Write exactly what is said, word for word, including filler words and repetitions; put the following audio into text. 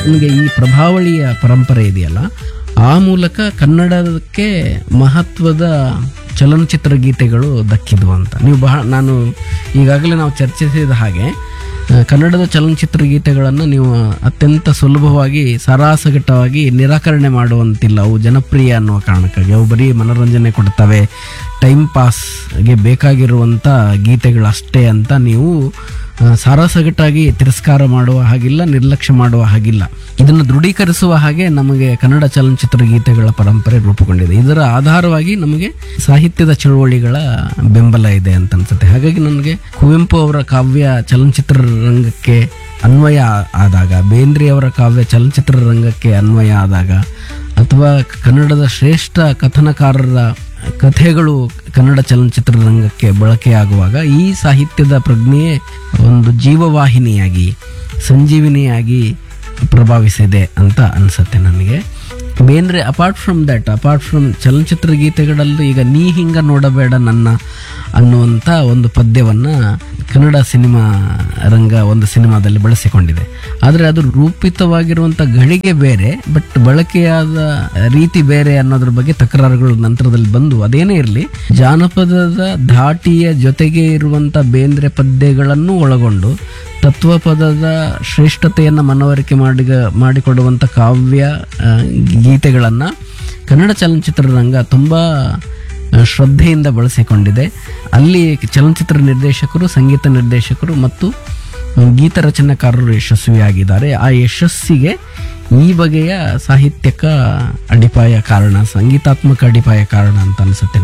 ನಿಮಗೆ ಈ ಪ್ರಭಾವಳಿಯ ಪರಂಪರೆ ಇದೆಯಲ್ಲ, ಆ ಮೂಲಕ ಕನ್ನಡಕ್ಕೆ ಮಹತ್ವದ ಚಲನಚಿತ್ರ ಗೀತೆಗಳು ದಕ್ಕಿದ್ವು ಅಂತ. ನೀವು ಬಹಳ ನಾನು ಈಗಾಗಲೇ ನಾವು ಚರ್ಚಿಸಿದ ಹಾಗೆ ಕನ್ನಡದ ಚಲನಚಿತ್ರ ಗೀತೆಗಳನ್ನು ನೀವು ಅತ್ಯಂತ ಸುಲಭವಾಗಿ ಸಾರಾಸಗಟವಾಗಿ ನಿರಾಕರಣೆ ಮಾಡುವಂತಿಲ್ಲ. ಅವು ಜನಪ್ರಿಯ ಅನ್ನುವ ಕಾರಣಕ್ಕಾಗಿ ಅವು ಬರೀ ಮನೋರಂಜನೆ ಕೊಡ್ತವೆ, ಟೈಮ್ ಪಾಸ್ಗೆ ಬೇಕಾಗಿರುವಂಥ ಗೀತೆಗಳಷ್ಟೇ ಅಂತ ನೀವು ಸಾರಾಸಗಟಾಗಿ ತಿರಸ್ಕಾರ ಮಾಡುವ ಹಾಗಿಲ್ಲ, ನಿರ್ಲಕ್ಷ್ಯ ಮಾಡುವ ಹಾಗಿಲ್ಲ. ಇದನ್ನು ದೃಢೀಕರಿಸುವ ಹಾಗೆ ನಮಗೆ ಕನ್ನಡ ಚಲನಚಿತ್ರ ಗೀತೆಗಳ ಪರಂಪರೆ ರೂಪುಗೊಂಡಿದೆ. ಇದರ ಆಧಾರವಾಗಿ ನಮಗೆ ಸಾಹಿತ್ಯದ ಚಳುವಳಿಗಳ ಬೆಂಬಲ ಇದೆ ಅಂತ ಅನ್ಸುತ್ತೆ. ಹಾಗಾಗಿ ನನಗೆ ಕುವೆಂಪು ಅವರ ಕಾವ್ಯ ಚಲನಚಿತ್ರ ರಂಗಕ್ಕೆ ಅನ್ವಯ ಆದಾಗ, ಬೇಂದ್ರೆ ಅವರ ಕಾವ್ಯ ಚಲನಚಿತ್ರ ರಂಗಕ್ಕೆ ಅನ್ವಯ ಆದಾಗ, ಅಥವಾ ಕನ್ನಡದ ಶ್ರೇಷ್ಠ ಕಥನಕಾರರ ಕಥೆಗಳು ಕನ್ನಡ ಚಲನಚಿತ್ರ ರಂಗಕ್ಕೆ ಬಳಕೆಯಾಗುವಾಗ ಈ ಸಾಹಿತ್ಯದ ಪ್ರಜ್ಞೆಯೇ ಒಂದು ಜೀವವಾಹಿನಿಯಾಗಿ, ಸಂಜೀವಿನಿಯಾಗಿ ಪ್ರಭಾವಿಸಿದೆ ಅಂತ ಅನಿಸುತ್ತೆ ನನಗೆ. Bendre apart from that, apart from ಚಲನಚಿತ್ರ ಗೀತೆಗಳಲ್ಲೂ ಈಗ ನೀ ಹಿಂಗ ನೋಡಬೇಡ ನನ್ನ ಅನ್ನುವಂಥ ಒಂದು ಪದ್ಯವನ್ನು ಕನ್ನಡ ಸಿನಿಮಾ ರಂಗ ಒಂದು ಸಿನಿಮಾದಲ್ಲಿ ಬಳಸಿಕೊಂಡಿದೆ. ಆದರೆ ಅದು ರೂಪಿತವಾಗಿರುವಂಥ ಗಳಿಗೆ ಬೇರೆ, ಬಟ್ ಬಳಕೆಯಾದ ರೀತಿ ಬೇರೆ ಅನ್ನೋದ್ರ ಬಗ್ಗೆ ತಕರಾರುಗಳು ನಂತರದಲ್ಲಿ ಬಂದು, ಅದೇನೇ ಇರಲಿ ಜಾನಪದದ ಧಾಟಿಯ ಜೊತೆಗೆ ಇರುವಂಥ ಬೇಂದ್ರೆ ಪದ್ಯಗಳನ್ನು ಒಳಗೊಂಡು ತತ್ವಪದದ ಶ್ರೇಷ್ಠತೆಯನ್ನು ಮನವರಿಕೆ ಮಾಡಿ ಮಾಡಿಕೊಡುವಂಥ ಕಾವ್ಯ ಗೀತೆಗಳನ್ನು ಕನ್ನಡ ಚಲನಚಿತ್ರ ರಂಗ ತುಂಬ ಶ್ರದ್ಧೆಯಿಂದ ಬಳಸಿಕೊಂಡಿದೆ. ಅಲ್ಲಿ ಚಲನಚಿತ್ರ ನಿರ್ದೇಶಕರು, ಸಂಗೀತ ನಿರ್ದೇಶಕರು ಮತ್ತು ಗೀತ ರಚನಾಕಾರರು ಯಶಸ್ವಿಯಾಗಿದ್ದಾರೆ. ಆ ಯಶಸ್ಸಿಗೆ ಈ ಬಗೆಯ ಸಾಹಿತ್ಯಕ ಅಡಿಪಾಯ ಕಾರಣ, ಸಂಗೀತಾತ್ಮಕ ಅಡಿಪಾಯ ಕಾರಣ ಅಂತ ಅನಿಸುತ್ತೆ.